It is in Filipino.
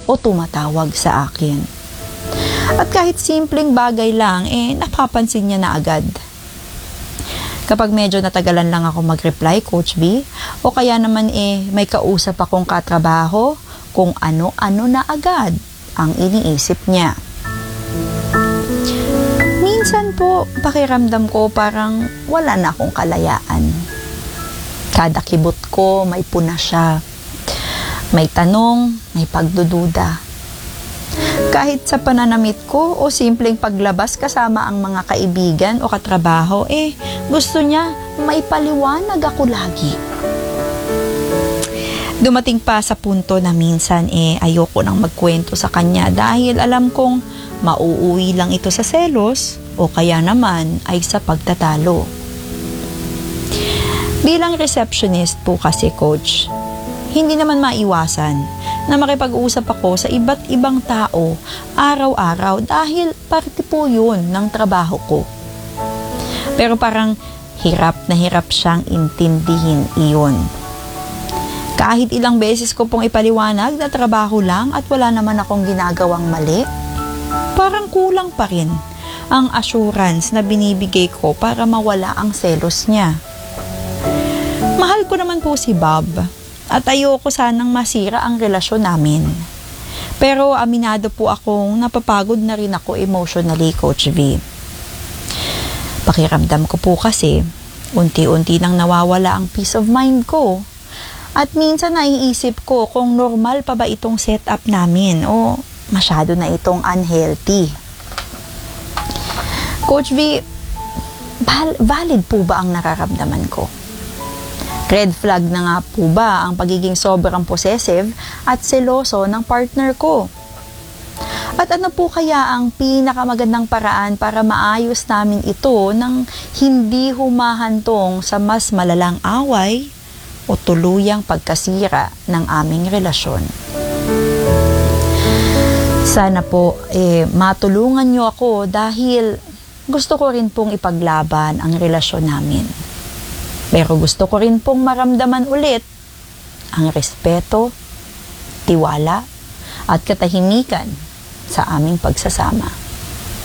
o tumatawag sa akin. At kahit simpleng bagay lang, napapansin niya na agad. Kapag medyo natagalan lang ako mag-reply, Coach V, o kaya naman may kausap akong katrabaho, kung ano-ano na agad ang iniisip niya. Minsan po, pakiramdam ko parang wala na akong kalayaan. Kada kibot ko, may puna siya. May tanong, may pagdududa. Kahit sa pananamit ko o simpleng paglabas kasama ang mga kaibigan o katrabaho, gusto niya maipaliwanag ako lagi. Dumating pa sa punto na minsan ayoko nang magkwento sa kanya dahil alam kong mauuwi lang ito sa selos o kaya naman ay sa pagtatalo. Bilang receptionist po kasi, Coach, hindi naman maiwasan na makipag-usap ako sa iba't ibang tao araw-araw dahil parte po yun ng trabaho ko. Pero parang hirap na hirap siyang intindihin iyon. Kahit ilang beses ko pong ipaliwanag na trabaho lang at wala naman akong ginagawang mali, parang kulang pa rin ang assurance na binibigay ko para mawala ang selos niya. Mahal ko naman po si Bob at ayoko sanang masira ang relasyon namin. Pero aminado po akong napapagod na rin ako emotionally, Coach V. Pakiramdam ko po kasi unti-unti nang nawawala ang peace of mind ko. At minsan naiisip ko kung normal pa ba itong setup namin o masyado na itong unhealthy. Coach V, valid po ba ang nararamdaman ko? Red flag na nga po ba ang pagiging sobrang possessive at seloso ng partner ko? At ano po kaya ang pinakamagandang paraan para maayos namin ito nang hindi humahantong sa mas malalang away o tuluyang pagkasira ng aming relasyon? Sana po matulungan niyo ako dahil gusto ko rin pong ipaglaban ang relasyon namin. Pero gusto ko rin pong maramdaman ulit ang respeto, tiwala at katahimikan sa aming pagsasama.